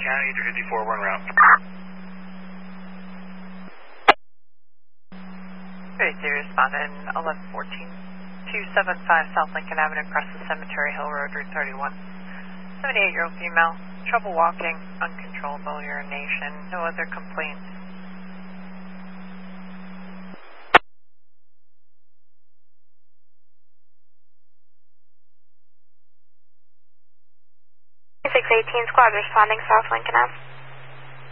County, 354, we're en route. 32 responded 1114. 275 South Lincoln Avenue, across the Cemetery Hill Road, Route 31. 78-year-old female, trouble walking, uncontrollable urination, no other complaints. Squad responding South Lincoln Ave.